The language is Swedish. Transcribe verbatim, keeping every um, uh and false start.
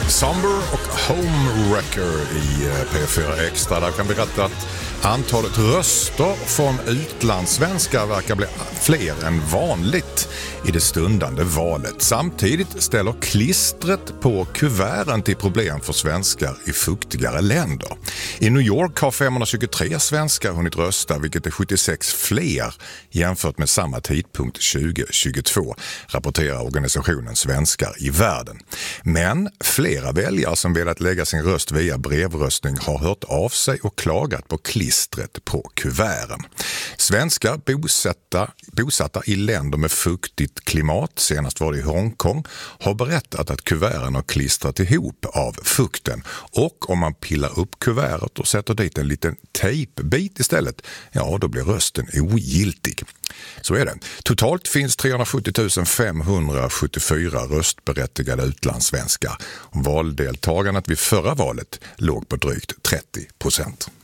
Somber och Homewrecker i P fyra Extra. Där kan vi berätta att antalet röster från utlandssvenskar verkar bli fler än vanligt i det stundande valet. Samtidigt ställer klistret på kuverten till problem för svenskar i fuktigare länder. I New York har femhundratjugotre svenskar hunnit rösta, vilket är sjuttiosex fler jämfört med samma tidpunkt tjugo tjugotvå, rapporterar organisationen Svenskar i världen. Men flera väljare som velat lägga sin röst via brevröstning har hört av sig och klagat på klistret på kuverten. Svenskar bosatta, bosatta i länder med fuktigt klimat, senast var det i Hongkong, har berättat att kuverten har klistrat ihop av fukten. Och om man pillar upp kuvertet och sätter dit en liten tejpbit istället, ja då blir rösten ogiltig. Så är det. Totalt finns trehundrasjuttio tusen femhundrasjuttiofyra röstberättigade utlandssvenskar. Valdeltagandet vid förra valet låg på drygt trettio procent.